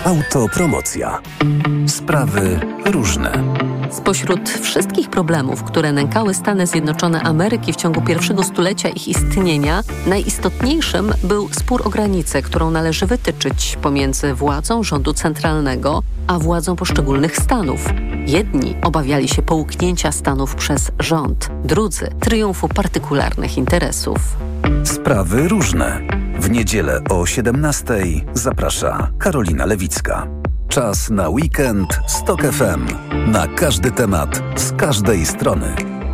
Autopromocja. Sprawy różne. Spośród wszystkich problemów, które nękały Stany Zjednoczone Ameryki w ciągu pierwszego stulecia ich istnienia, najistotniejszym był spór o granicę, którą należy wytyczyć pomiędzy władzą rządu centralnego a władzą poszczególnych stanów. Jedni obawiali się połknięcia stanów przez rząd, drudzy triumfu partykularnych interesów. Sprawy różne. W niedzielę o 17:00 zaprasza Karolina Lewicka. Czas na weekend z TOK FM. Na każdy temat, z każdej strony.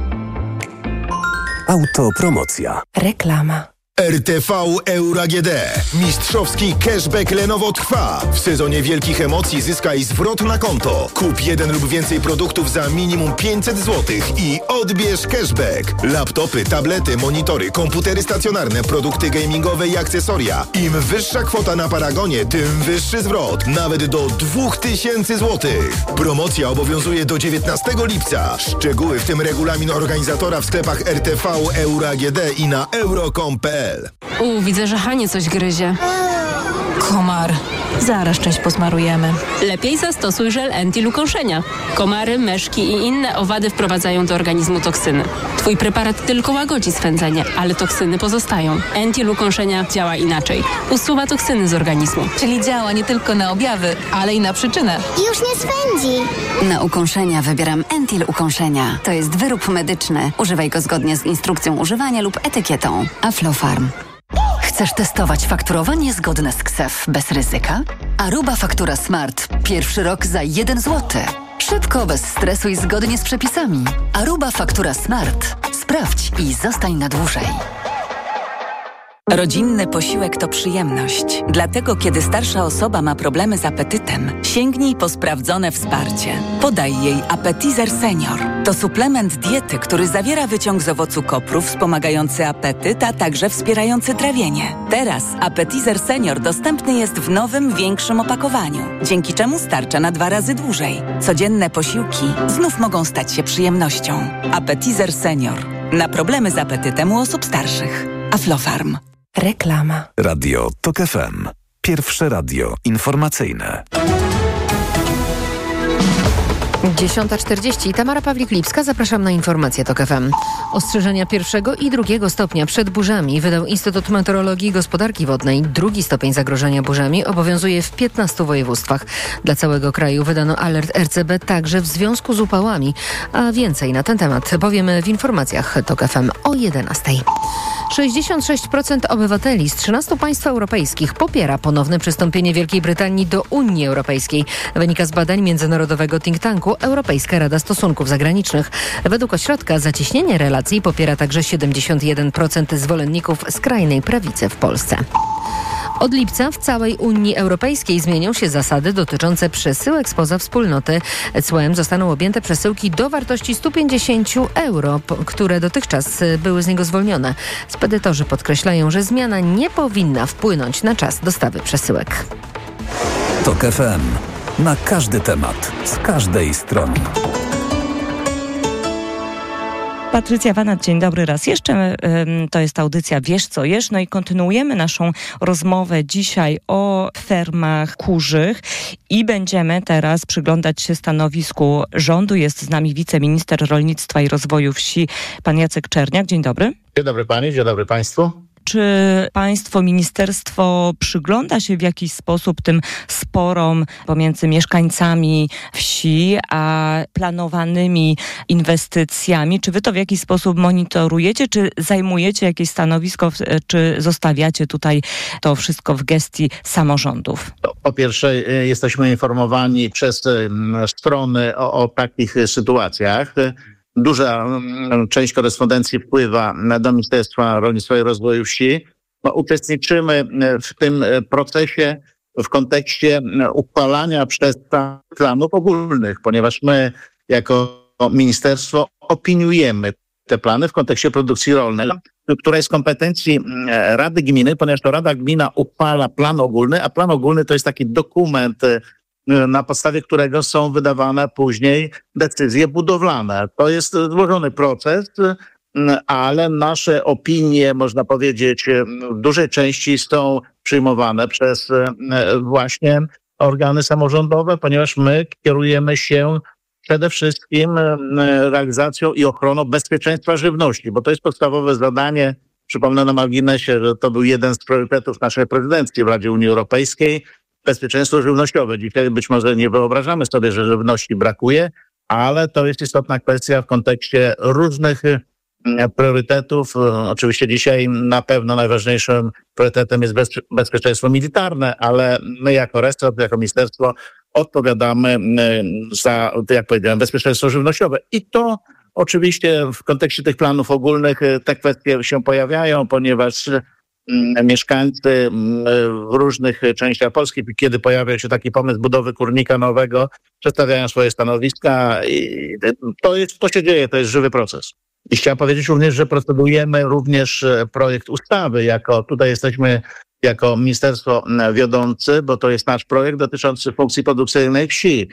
Autopromocja. Reklama. RTV Euro AGD. Mistrzowski cashback Lenovo trwa. W sezonie wielkich emocji zyskaj zwrot na konto. Kup jeden lub więcej produktów za minimum 500 zł i odbierz cashback. Laptopy, tablety, monitory, komputery stacjonarne, produkty gamingowe i akcesoria. Im wyższa kwota na paragonie, tym wyższy zwrot. Nawet do 2000 zł. Promocja obowiązuje do 19 lipca. Szczegóły, w tym regulamin organizatora w sklepach RTV Euro AGD i na euro.com.pl. Widzę, że Hanie coś gryzie. Komar. Zaraz część posmarujemy. Lepiej zastosuj żel anti-ukąszenia. Komary, myszki i inne owady wprowadzają do organizmu toksyny. Twój preparat tylko łagodzi swędzenie, ale toksyny pozostają. Anti-ukąszenia działa inaczej. Usuwa toksyny z organizmu. Czyli działa nie tylko na objawy, ale i na przyczynę. Już nie swędzi. Na ukąszenia wybieram Entil Ukąszenia. To jest wyrób medyczny. Używaj go zgodnie z instrukcją używania lub etykietą. Aflofarm. Chcesz testować fakturowanie zgodne z KSEF bez ryzyka? Aruba Faktura Smart. Pierwszy rok za 1 zł. Szybko, bez stresu i zgodnie z przepisami. Aruba Faktura Smart. Sprawdź i zostań na dłużej. Rodzinny posiłek to przyjemność. Dlatego, kiedy starsza osoba ma problemy z apetytem, sięgnij po sprawdzone wsparcie. Podaj jej Appetizer Senior. To suplement diety, który zawiera wyciąg z owocu kopru wspomagający apetyt, a także wspierający trawienie. Teraz Appetizer Senior dostępny jest w nowym, większym opakowaniu, dzięki czemu starcza na 2 razy dłużej. Codzienne posiłki znów mogą stać się przyjemnością. Appetizer Senior. Na problemy z apetytem u osób starszych. Aflofarm. Reklama. Radio TOK FM. Pierwsze radio informacyjne. 10:40. Tamara Pawlik-Lipska. Zapraszam na informacje TOK FM. Ostrzeżenia 1. i 2. stopnia przed burzami wydał Instytut Meteorologii i Gospodarki Wodnej. 2. stopień zagrożenia burzami obowiązuje w 15 województwach. Dla całego kraju wydano alert RCB także w związku z upałami. A więcej na ten temat powiemy w informacjach TOK FM o 11:00. 66% obywateli z 13 państw europejskich popiera ponowne przystąpienie Wielkiej Brytanii do Unii Europejskiej. Wynika z badań międzynarodowego think tanku Europejska Rada Stosunków Zagranicznych. Według ośrodka zacieśnienie relacji popiera także 71% zwolenników skrajnej prawicy w Polsce. Od lipca w całej Unii Europejskiej zmienią się zasady dotyczące przesyłek spoza wspólnoty. Cłem zostaną objęte przesyłki do wartości 150 euro, które dotychczas były z niego zwolnione. Spedytorzy podkreślają, że zmiana nie powinna wpłynąć na czas dostawy przesyłek. TOK FM. Na każdy temat, z każdej strony. Patrycja Wanat, dzień dobry raz jeszcze. To jest audycja Wiesz co jesz. No i kontynuujemy naszą rozmowę dzisiaj o fermach kurzych i będziemy teraz przyglądać się stanowisku rządu. Jest z nami wiceminister rolnictwa i rozwoju wsi, pan Jacek Czerniak. Dzień dobry. Dzień dobry pani, dzień dobry państwu. Czy państwo, ministerstwo przygląda się w jakiś sposób tym sporom pomiędzy mieszkańcami wsi a planowanymi inwestycjami? Czy wy to w jakiś sposób monitorujecie? Czy zajmujecie jakieś stanowisko? Czy zostawiacie tutaj to wszystko w gestii samorządów? Po pierwsze, jesteśmy informowani przez strony o takich sytuacjach. Duża część korespondencji wpływa do Ministerstwa Rolnictwa i Rozwoju Wsi. Uczestniczymy w tym procesie w kontekście uchwalania przez planów ogólnych, ponieważ my jako ministerstwo opiniujemy te plany w kontekście produkcji rolnej, która jest w kompetencji Rady Gminy, ponieważ to Rada Gmina uchwala plan ogólny, a plan ogólny to jest taki dokument, na podstawie którego są wydawane później decyzje budowlane. To jest złożony proces, ale nasze opinie, można powiedzieć, w dużej części są przyjmowane przez właśnie organy samorządowe, ponieważ my kierujemy się przede wszystkim realizacją i ochroną bezpieczeństwa żywności, bo to jest podstawowe zadanie. Przypomnę na marginesie, że to był jeden z priorytetów naszej prezydencji w Radzie Unii Europejskiej. Bezpieczeństwo żywnościowe. Dzisiaj być może nie wyobrażamy sobie, że żywności brakuje, ale to jest istotna kwestia w kontekście różnych priorytetów. Oczywiście dzisiaj na pewno najważniejszym priorytetem jest bezpieczeństwo militarne, ale my jako resort, jako ministerstwo odpowiadamy za, jak powiedziałem, bezpieczeństwo żywnościowe. I to oczywiście w kontekście tych planów ogólnych te kwestie się pojawiają, ponieważ mieszkańcy w różnych częściach Polski, kiedy pojawia się taki pomysł budowy kurnika nowego, przedstawiają swoje stanowiska i to się dzieje, to jest żywy proces. I chciałem powiedzieć również, że procedujemy również projekt ustawy, tutaj jesteśmy jako ministerstwo wiodący, bo to jest nasz projekt dotyczący funkcji produkcyjnej wsi.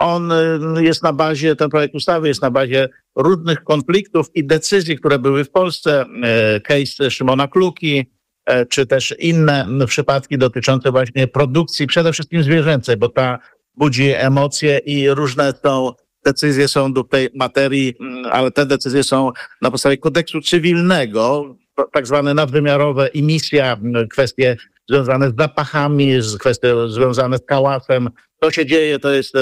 Ten projekt ustawy jest na bazie różnych konfliktów i decyzji, które były w Polsce, case Szymona Kluki, czy też inne przypadki dotyczące właśnie produkcji, przede wszystkim zwierzęcej, bo ta budzi emocje i różne decyzje są do tej materii, ale te decyzje są na podstawie kodeksu cywilnego, tak zwane nadwymiarowe emisja, kwestie związane z zapachami, kwestie związane z hałasem. To się dzieje, to jest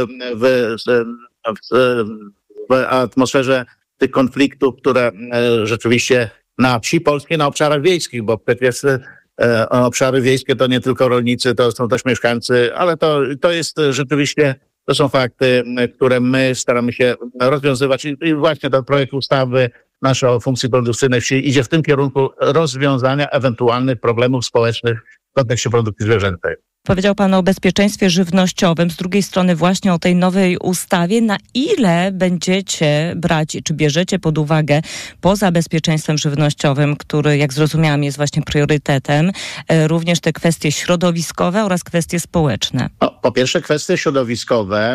w atmosferze tych konfliktów, które rzeczywiście na wsi polskiej, na obszarach wiejskich, bo przecież obszary wiejskie to nie tylko rolnicy, to są też mieszkańcy, ale to jest rzeczywiście, to są fakty, które my staramy się rozwiązywać i właśnie ten projekt ustawy nasz o funkcji produkcyjnej wsi idzie w tym kierunku rozwiązania ewentualnych problemów społecznych w kontekście produkcji zwierzęcej. Powiedział Pan o bezpieczeństwie żywnościowym, z drugiej strony właśnie o tej nowej ustawie. Na ile będziecie brać, czy bierzecie pod uwagę poza bezpieczeństwem żywnościowym, który, jak zrozumiałam, jest właśnie priorytetem, również te kwestie środowiskowe oraz kwestie społeczne? Po pierwsze, kwestie środowiskowe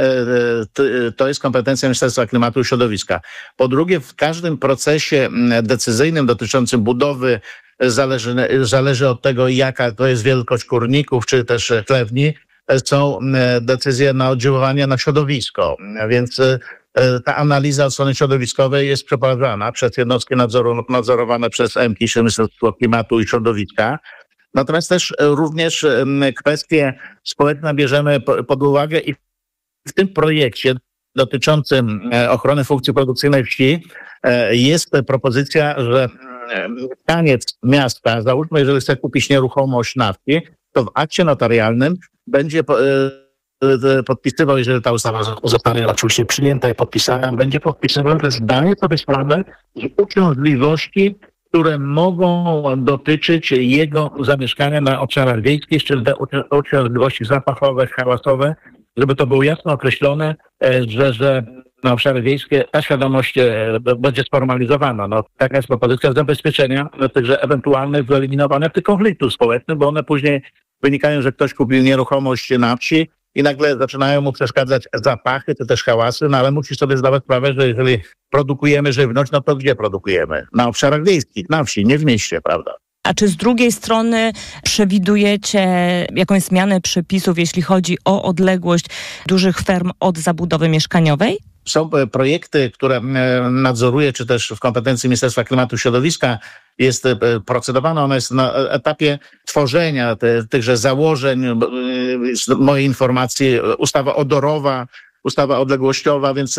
to jest kompetencja Ministerstwa Klimatu i Środowiska. Po drugie, w każdym procesie decyzyjnym dotyczącym budowy zależy od tego, jaka to jest wielkość kurników, czy też chlewni, są decyzje na oddziaływanie na środowisko. Więc ta analiza od strony środowiskowej jest przeprowadzana przez jednostki nadzorowane przez EMKI, Ministerstwo Klimatu i Środowiska. Natomiast też również kwestie społeczne bierzemy pod uwagę i w tym projekcie dotyczącym ochrony funkcji produkcyjnej wsi jest propozycja, że mieszkaniec miasta, załóżmy, jeżeli chce kupić nieruchomość na wsi, to w akcie notarialnym będzie podpisywał, jeżeli ta ustawa zostanie oczywiście przyjęta i podpisana, będzie podpisywał, że zdaje sobie sprawę z uciążliwości, które mogą dotyczyć jego zamieszkania na obszarach wiejskich, czyli te uciążliwości zapachowe, hałasowe, żeby to było jasno określone, że na obszary wiejskie ta świadomość będzie sformalizowana. Taka jest propozycja zabezpieczenia tychże ewentualnych wyeliminowania tych konfliktów społecznych, bo one później wynikają, że ktoś kupił nieruchomość na wsi i nagle zaczynają mu przeszkadzać zapachy, czy też hałasy, ale musi sobie zdawać sprawę, że jeżeli produkujemy żywność, to gdzie produkujemy? Na obszarach wiejskich, na wsi, nie w mieście, prawda? A czy z drugiej strony przewidujecie jakąś zmianę przepisów, jeśli chodzi o odległość dużych ferm od zabudowy mieszkaniowej? Są projekty, które nadzoruje, czy też w kompetencji Ministerstwa Klimatu i Środowiska jest procedowana. Ona jest na etapie tworzenia tychże założeń. Z mojej informacji ustawa odorowa, ustawa odległościowa, więc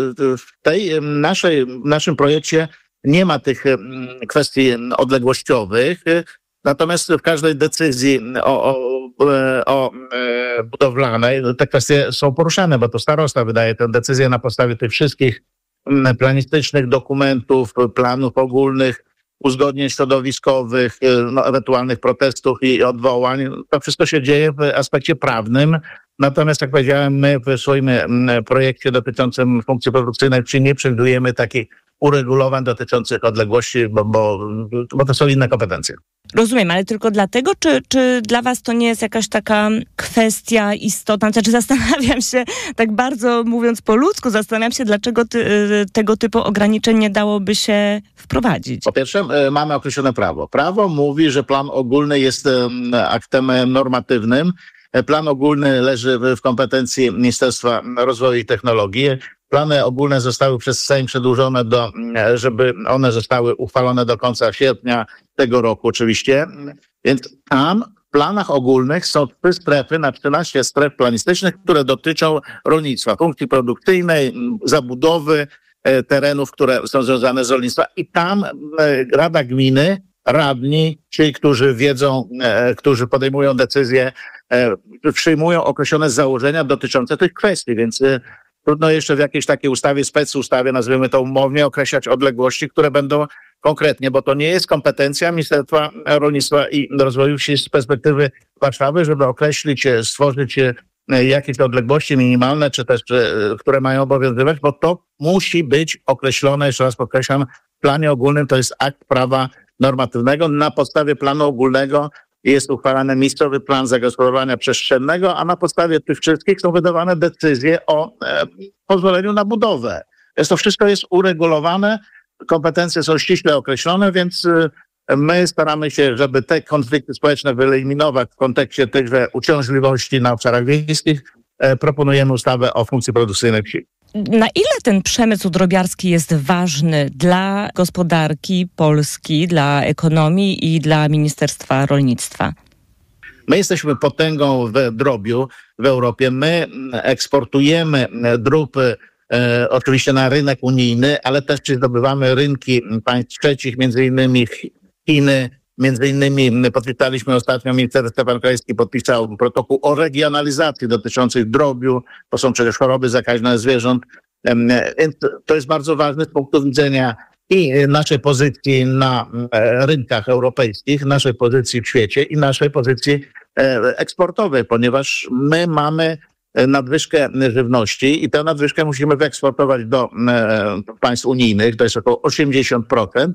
w naszym projekcie nie ma tych kwestii odległościowych. Natomiast w każdej decyzji o budowlanej te kwestie są poruszane, bo to starosta wydaje tę decyzję na podstawie tych wszystkich planistycznych dokumentów, planów ogólnych, uzgodnień środowiskowych, ewentualnych protestów i odwołań. To wszystko się dzieje w aspekcie prawnym. Natomiast, jak powiedziałem, my w swoim projekcie dotyczącym funkcji produkcyjnej wsi nie przewidujemy takich uregulowań dotyczących odległości, bo to są inne kompetencje. Rozumiem, ale tylko dlatego, czy dla was to nie jest jakaś taka kwestia istotna? Znaczy zastanawiam się, tak bardzo mówiąc po ludzku, dlaczego tego typu ograniczeń nie dałoby się wprowadzić. Po pierwsze, mamy określone prawo. Prawo mówi, że plan ogólny jest aktem normatywnym Plan ogólny leży w kompetencji Ministerstwa Rozwoju i Technologii. Plany ogólne zostały przez Sejm przedłużone żeby one zostały uchwalone do końca sierpnia tego roku oczywiście. Więc tam w planach ogólnych są 3 strefy na 13 stref planistycznych, które dotyczą rolnictwa, funkcji produkcyjnej, zabudowy terenów, które są związane z rolnictwem. I tam Rada Gminy, radni, ci, którzy wiedzą, którzy podejmują decyzje, przyjmują określone założenia dotyczące tych kwestii, więc trudno jeszcze w jakiejś takiej ustawie, specustawie, nazwijmy to umownie, określać odległości, które będą konkretnie, bo to nie jest kompetencja Ministerstwa Rolnictwa i Rozwoju Wsi z perspektywy Warszawy, żeby określić, stworzyć jakieś odległości minimalne, czy też, które mają obowiązywać, bo to musi być określone, jeszcze raz podkreślam, w planie ogólnym, to jest akt prawa normatywnego. Na podstawie planu ogólnego jest uchwalany miejscowy plan zagospodarowania przestrzennego, a na podstawie tych wszystkich są wydawane decyzje o pozwoleniu na budowę. Więc to wszystko jest uregulowane, kompetencje są ściśle określone, więc my staramy się, żeby te konflikty społeczne wyeliminować w kontekście tychże uciążliwości na obszarach wiejskich. Proponujemy ustawę o funkcji produkcyjnej wsi. Na ile ten przemysł drobiarski jest ważny dla gospodarki Polski, dla ekonomii i dla Ministerstwa Rolnictwa? My jesteśmy potęgą w drobiu w Europie. My eksportujemy drób oczywiście na rynek unijny, ale też zdobywamy rynki państw trzecich, między innymi Chiny. Między innymi podpisaliśmy ostatnio, minister Stefan Krajewski podpisał protokół o regionalizacji dotyczących drobiu, to są przecież choroby zakaźne zwierząt. Więc to jest bardzo ważne z punktu widzenia i naszej pozycji na rynkach europejskich, naszej pozycji w świecie i naszej pozycji eksportowej, ponieważ my mamy nadwyżkę żywności i tę nadwyżkę musimy wyeksportować do państw unijnych, to jest około 80%,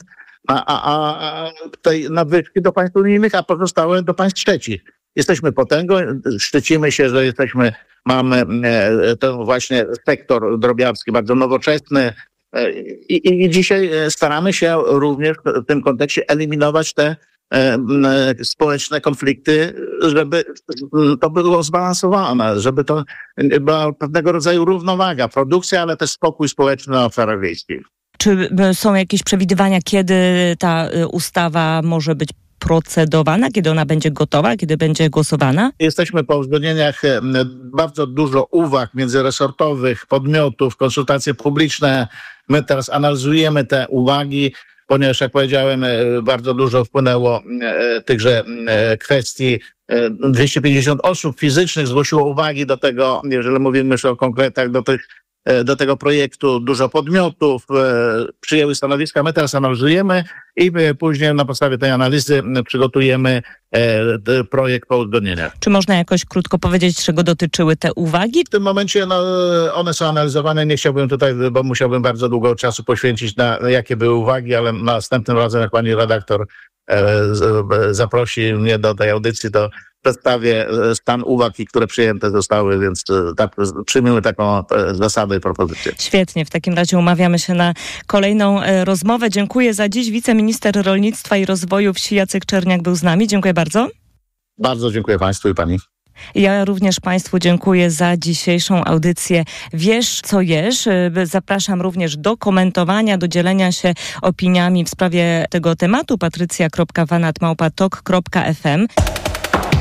a tej nadwyżki do państw unijnych, a pozostałe do państw trzecich. Jesteśmy potęgą, szczycimy się, że mamy ten właśnie sektor drobiarski bardzo nowoczesny i dzisiaj staramy się również w tym kontekście eliminować te społeczne konflikty, żeby to było zbalansowane, żeby to była pewnego rodzaju równowaga, produkcja, ale też spokój społeczny na obszarach wiejskich. Czy są jakieś przewidywania, kiedy ta ustawa może być procedowana, kiedy ona będzie gotowa, kiedy będzie głosowana? Jesteśmy po uzgodnieniach, bardzo dużo uwag międzyresortowych, podmiotów, konsultacje publiczne. My teraz analizujemy te uwagi, ponieważ jak powiedziałem, bardzo dużo wpłynęło tychże kwestii. 250 osób fizycznych zgłosiło uwagi do tego, jeżeli mówimy już o konkretach, do tego projektu, dużo podmiotów przyjęły stanowiska. My teraz analizujemy i później na podstawie tej analizy przygotujemy projekt po uzgodnieniach. Czy można jakoś krótko powiedzieć, czego dotyczyły te uwagi? W tym momencie one są analizowane. Nie chciałbym tutaj, bo musiałbym bardzo długo czasu poświęcić na jakie były uwagi, ale następnym razem, jak pani redaktor zaprosi mnie do tej audycji, to przedstawię stan uwag, które przyjęte zostały, więc przyjmiemy taką zasadę i propozycję. Świetnie, w takim razie umawiamy się na kolejną rozmowę. Dziękuję za dziś. Wiceminister Rolnictwa i Rozwoju Wsi Jacek Czerniak był z nami. Dziękuję bardzo. Bardzo dziękuję państwu i pani. Ja również państwu dziękuję za dzisiejszą audycję Wiesz co jesz. Zapraszam również do komentowania, do dzielenia się opiniami w sprawie tego tematu. patrycja.wanat@tok.fm